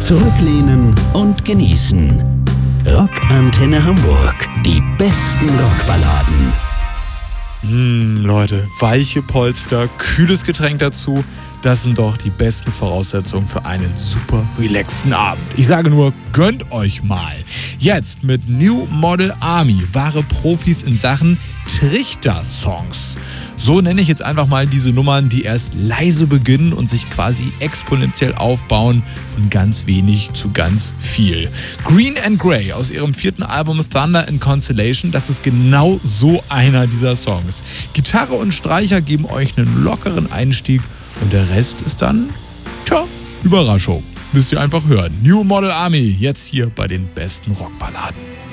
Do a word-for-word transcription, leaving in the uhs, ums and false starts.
Zurücklehnen und genießen. Rockantenne Hamburg. Die besten Rockballaden. Hm, Leute, weiche Polster, kühles Getränk dazu. Das sind doch die besten Voraussetzungen für einen super relaxten Abend. Ich sage nur, gönnt euch mal. Jetzt mit New Model Army, wahre Profis in Sachen Trichter-Songs. So nenne ich jetzt einfach mal diese Nummern, die erst leise beginnen und sich quasi exponentiell aufbauen, von ganz wenig zu ganz viel. Green and Grey aus ihrem vierten Album Thunder and Constellation, das ist genau so einer dieser Songs. Gitarre und Streicher geben euch einen lockeren Einstieg und der Rest ist dann, tja, Überraschung. Müsst ihr einfach hören. New Model Army, jetzt hier bei den besten Rockballaden.